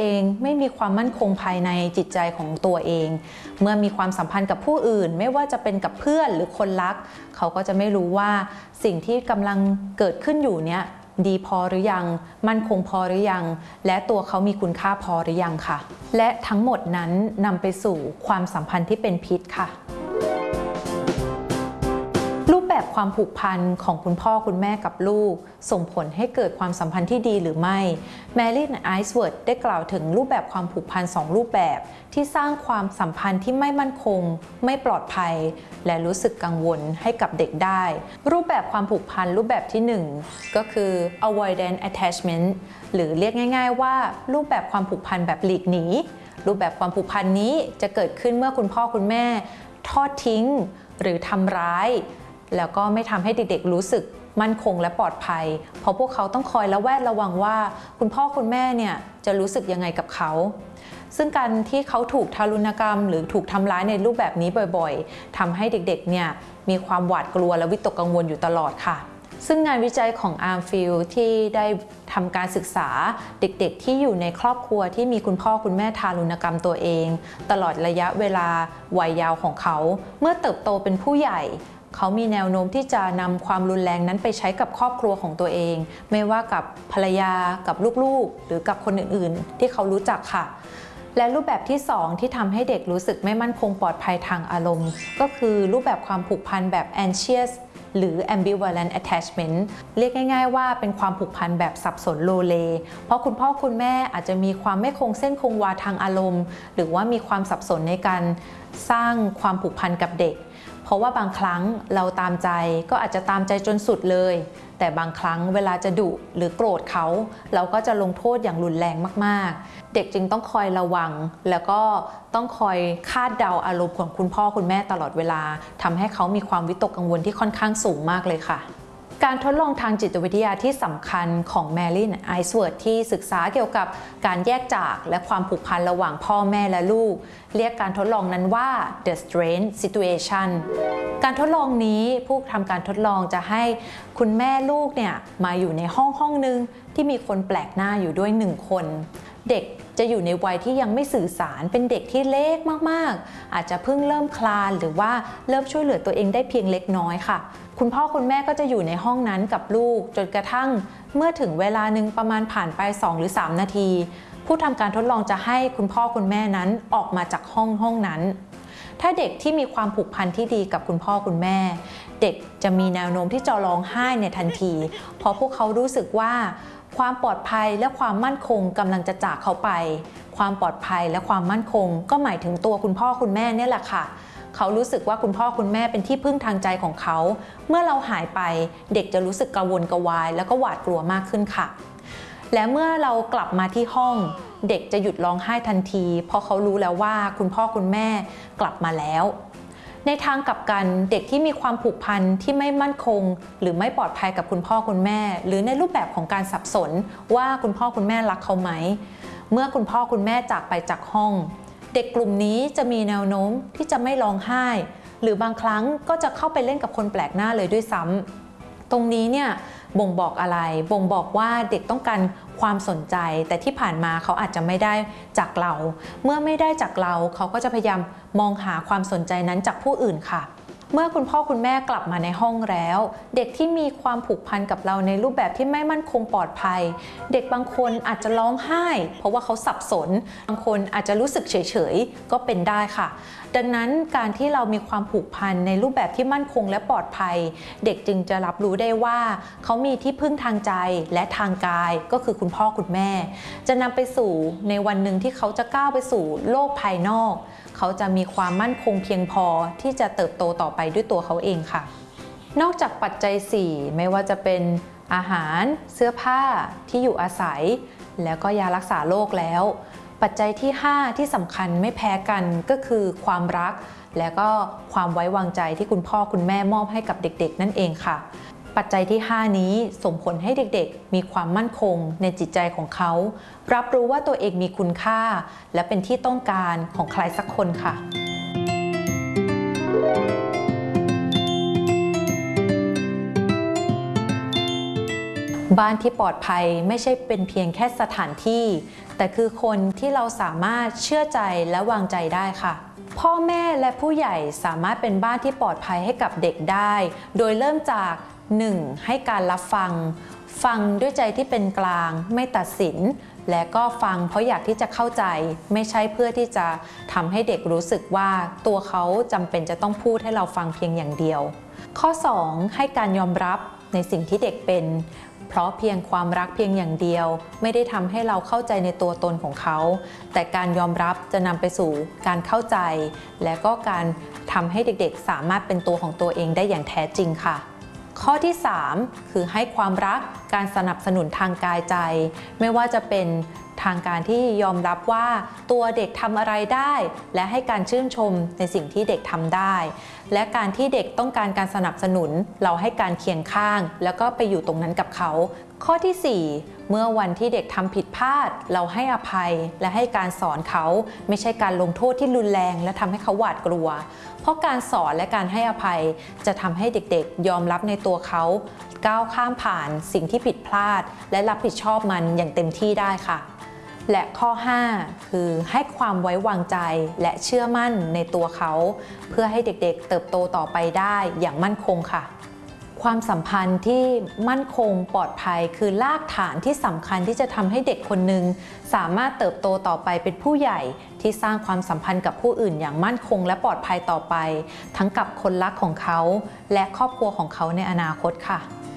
องไม่มีความมั่นคงภายในจิตใจของตัวเองเมื่อมีความสัมพันธ์กับผู้อื่นไม่ว่าจะเป็นกับเพื่อนหรือคนรักเขาก็จะไม่รู้ว่าสิ่งที่กำลังเกิดขึ้นอยู่เนี้ยดีพอหรือยังมั่นคงพอหรือยังและตัวเขามีคุณค่าพอหรือยังค่ะและทั้งหมดนั้นนำไปสู่ความสัมพันธ์ที่เป็นพิษค่ะรูปแบบความผูกพันของคุณพ่อคุณแม่กับลูกส่งผลให้เกิดความสัมพันธ์ที่ดีหรือไม่แมรี่ไอซ์เวิร์ดได้กล่าวถึงรูปแบบความผูกพัน2รูปแบบที่สร้างความสัมพันธ์ที่ไม่มั่นคงไม่ปลอดภัยและรู้สึกกังวลให้กับเด็กได้รูปแบบความผูกพันรูปแบบที่1ก็คือ avoidant attachment หรือเรียกง่ายๆว่ารูปแบบความผูกพันแบบหลีกหนีรูปแบบความผูกพันนี้จะเกิดขึ้นเมื่อคุณพ่อคุณแม่ทอดทิ้งหรือทำร้ายแล้วก็ไม่ทำให้เด็กๆรู้สึกมั่นคงและปลอดภัยเพราะพวกเขาต้องคอยระแวดระวังว่าคุณพ่อคุณแม่เนี่ยจะรู้สึกยังไงกับเขาซึ่งการที่เขาถูกทารุณกรรมหรือถูกทำร้ายในรูปแบบนี้บ่อยๆทำให้เด็กๆเนี่ยมีความหวาดกลัวและวิตกกังวลอยู่ตลอดค่ะซึ่งงานวิจัยของอาร์มฟิลด์ที่ได้ทำการศึกษาเด็กๆที่อยู่ในครอบครัวที่มีคุณพ่อคุณแม่ทารุณกรรมตัวเองตลอดระยะเวลาวัยเยาว์ของเขาเมื่อเติบโตเป็นผู้ใหญ่เขามีแนวโน้มที่จะนำความรุนแรงนั้นไปใช้กับครอบครัวของตัวเองไม่ว่ากับภรรยากับลูกๆหรือกับคนอื่นๆที่เขารู้จักค่ะและรูปแบบที่2ที่ทำให้เด็กรู้สึกไม่มั่นคงปลอดภัยทางอารมณ์ก็คือรูปแบบความผูกพันแบบ anxious หรือ ambivalent attachment เรียกง่ายๆว่าเป็นความผูกพันแบบสับสนโลเลเพราะคุณพ่อคุณแม่อาจจะมีความไม่คงเส้นคงวาทางอารมณ์หรือว่ามีความสับสนในการสร้างความผูกพันกับเด็กเพราะว่าบางครั้งเราตามใจก็อาจจะตามใจจนสุดเลยแต่บางครั้งเวลาจะดุหรือโกรธเขาเราก็จะลงโทษอย่างรุนแรงมากๆเด็กจึงต้องคอยระวังแล้วก็ต้องคอยคาดเดาอารมณ์ของคุณพ่อคุณแม่ตลอดเวลาทำให้เขามีความวิตกกังวลที่ค่อนข้างสูงมากเลยค่ะการทดลองทางจิตวิทยาที่สำคัญของแมรี่ไอซ์เวิร์ดที่ศึกษาเกี่ยวกับการแยกจากและความผูกพันระหว่างพ่อแม่และลูกเรียกการทดลองนั้นว่า the strain situation การทดลองนี้ผู้ทำการทดลองจะให้คุณแม่ลูกเนี่ยมาอยู่ในห้องนึงที่มีคนแปลกหน้าอยู่ด้วย1คนเด็กจะอยู่ในวัยที่ยังไม่สื่อสารเป็นเด็กที่เล็กมากๆอาจจะเพิ่งเริ่มคลานหรือว่าเริ่มช่วยเหลือตัวเองได้เพียงเล็กน้อยค่ะคุณพ่อคุณแม่ก็จะอยู่ในห้องนั้นกับลูกจนกระทั่งเมื่อถึงเวลาหนึ่งประมาณผ่านไป2 หรือ 3 นาทีผู้ทำการทดลองจะให้คุณพ่อคุณแม่นั้นออกมาจากห้องนั้นถ้าเด็กที่มีความผูกพันที่ดีกับคุณพ่อคุณแม่เด็กจะมีแนวโน้มที่จะร้องไห้ในทันทีเพราะพวกเขารู้สึกว่าความปลอดภัยและความมั่นคงกำลังจะจากเขาไปความปลอดภัยและความมั่นคงก็หมายถึงตัวคุณพ่อคุณแม่เนี่ยแหละค่ะเขารู้สึกว่าคุณพ่อคุณแม่เป็นที่พึ่งทางใจของเขาเมื่อเราหายไปเด็กจะรู้สึกกังวลกวายแล้วก็หวาดกลัวมากขึ้นค่ะและเมื่อเรากลับมาที่ห้องเด็กจะหยุดร้องไห้ทันทีเพราะเขารู้แล้วว่าคุณพ่อคุณแม่กลับมาแล้วในทางกลับกันเด็กที่มีความผูกพันที่ไม่มั่นคงหรือไม่ปลอดภัยกับคุณพ่อคุณแม่หรือในรูปแบบของการสับสนว่าคุณพ่อคุณแม่รักเขาไหมเมื่อคุณพ่อคุณแม่จากไปจากห้องเด็กกลุ่มนี้จะมีแนวโน้มที่จะไม่ร้องไห้หรือบางครั้งก็จะเข้าไปเล่นกับคนแปลกหน้าเลยด้วยซ้ำตรงนี้เนี่ยบ่งบอกอะไรบ่งบอกว่าเด็กต้องการความสนใจแต่ที่ผ่านมาเขาอาจจะไม่ได้จากเราเมื่อไม่ได้จากเราเขาก็จะพยายามมองหาความสนใจนั้นจากผู้อื่นค่ะเมื่อคุณพ่อคุณแม่กลับมาในห้องแล้วเด็กที่มีความผูกพันกับเราในรูปแบบที่ไม่มั่นคงปลอดภัยเด็กบางคนอาจจะร้องไห้เพราะว่าเขาสับสนบางคนอาจจะรู้สึกเฉยๆก็เป็นได้ค่ะดังนั้นการที่เรามีความผูกพันในรูปแบบที่มั่นคงและปลอดภัยเด็กจึงจะรับรู้ได้ว่าเขามีที่พึ่งทางใจและทางกายก็คือคุณพ่อคุณแม่จะนำไปสู่ในวันหนึ่งที่เขาจะก้าวไปสู่โลกภายนอกเขาจะมีความมั่นคงเพียงพอที่จะเติบโตต่อไปด้วยตัวเขาเองค่ะนอกจากปัจจัย4ไม่ว่าจะเป็นอาหารเสื้อผ้าที่อยู่อาศัยแล้วก็ยารักษาโรคแล้วปัจจัยที่5ที่สำคัญไม่แพ้กันก็คือความรักและก็ความไว้วางใจที่คุณพ่อคุณแม่มอบให้กับเด็กๆนั่นเองค่ะปัจจัยที่5นี้ส่งผลให้เด็กๆมีความมั่นคงในจิตใจของเขารับรู้ว่าตัวเองมีคุณค่าและเป็นที่ต้องการของใครสักคนค่ะบ้านที่ปลอดภัยไม่ใช่เป็นเพียงแค่สถานที่แต่คือคนที่เราสามารถเชื่อใจและวางใจได้ค่ะ พ่อแม่และผู้ใหญ่สามารถเป็นบ้านที่ปลอดภัยให้กับเด็กได้ โดยเริ่มจาก 1. ให้การรับฟังด้วยใจที่เป็นกลางไม่ตัดสินและก็ฟังเพราะอยากที่จะเข้าใจไม่ใช่เพื่อที่จะทำให้เด็กรู้สึกว่าตัวเขาจำเป็นจะต้องพูดให้เราฟังเพียงอย่างเดียวข้อ 2. ให้การยอมรับในสิ่งที่เด็กเป็นเพราะเพียงความรักเพียงอย่างเดียวไม่ได้ทำให้เราเข้าใจในตัวตนของเขาแต่การยอมรับจะนำไปสู่การเข้าใจและก็การทำให้เด็กๆสามารถเป็นตัวของตัวเองได้อย่างแท้จริงค่ะข้อที่ 3 คือให้ความรักการสนับสนุนทางกายใจไม่ว่าจะเป็นทางการที่ยอมรับว่าตัวเด็กทำอะไรได้และให้การชื่นชมในสิ่งที่เด็กทำได้และการที่เด็กต้องการการสนับสนุนเราให้การเคียงข้างแล้วก็ไปอยู่ตรงนั้นกับเขาข้อที่ 4 เมื่อวันที่เด็กทำผิดพลาดเราให้อภัยและให้การสอนเขาไม่ใช่การลงโทษที่รุนแรงและทำให้เขาหวาดกลัวเพราะการสอนและการให้อภัยจะทำให้เด็กๆยอมรับในตัวเขาก้าวข้ามผ่านสิ่งที่ผิดพลาดและรับผิดชอบมันอย่างเต็มที่ได้ค่ะและข้อ 5 คือให้ความไว้วางใจและเชื่อมั่นในตัวเขาเพื่อให้เด็กๆเติบโตต่อไปได้อย่างมั่นคงค่ะความสัมพันธ์ที่มั่นคงปลอดภัยคือรากฐานที่สำคัญที่จะทำให้เด็กคนหนึ่งสามารถเติบโตต่อไปเป็นผู้ใหญ่ที่สร้างความสัมพันธ์กับผู้อื่นอย่างมั่นคงและปลอดภัยต่อไปทั้งกับคนรักของเขาและครอบครัวของเขาในอนาคตค่ะ